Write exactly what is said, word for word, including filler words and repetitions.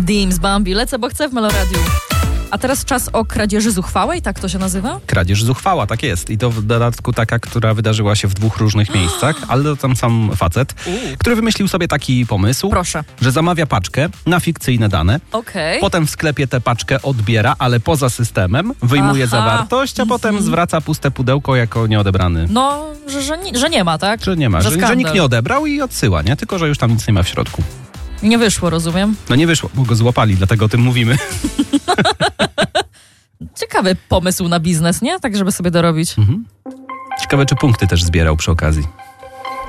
Dims, Bambi, lecę, bo chcę w Meloradiu. A teraz czas o kradzieży zuchwałej, tak to się nazywa? Kradzież zuchwała, tak jest. I to w dodatku taka, która wydarzyła się w dwóch różnych miejscach, ale to tam sam facet, U. który wymyślił sobie taki pomysł, Proszę. że zamawia paczkę na fikcyjne dane, Okej. potem w sklepie tę paczkę odbiera, ale poza systemem, wyjmuje Aha. zawartość, a potem zwraca puste pudełko jako nieodebrany. No, że, że, nie, że nie ma, tak? Że nie ma, że, że skandal. nikt nie odebrał i odsyła, nie? Tylko że już tam nic nie ma w środku. Nie wyszło, rozumiem. No nie wyszło, bo go złapali, dlatego o tym mówimy. Ciekawy pomysł na biznes, nie? Tak, żeby sobie dorobić. Mhm. Ciekawe, czy punkty też zbierał przy okazji.